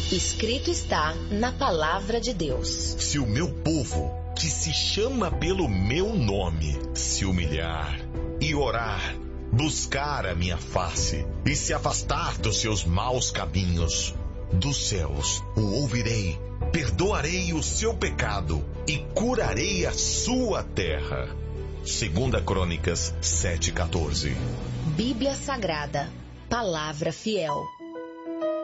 Escrito está na palavra de Deus. Se o meu povo, que se chama pelo meu nome, se humilhar e orar, buscar a minha face e se afastar dos seus maus caminhos, dos céus o ouvirei, perdoarei o seu pecado e curarei a sua terra. 2 Crônicas 7:14. Bíblia Sagrada, palavra fiel.